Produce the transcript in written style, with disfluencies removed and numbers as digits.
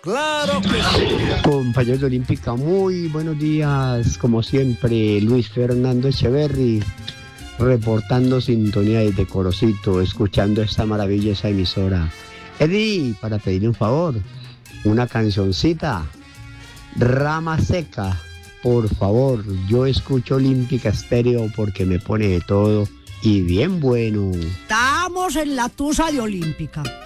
¡Claro que sí! Compañeros de Olímpica, muy buenos días. Como siempre, Luis Fernando Echeverry, reportando sintonía desde Corocito, escuchando esta maravillosa emisora. Eddie, para pedirle un favor, una cancioncita, Rama Seca, por favor. Yo escucho Olímpica Estéreo porque me pone de todo y bien bueno. Estamos en la tusa de Olímpica.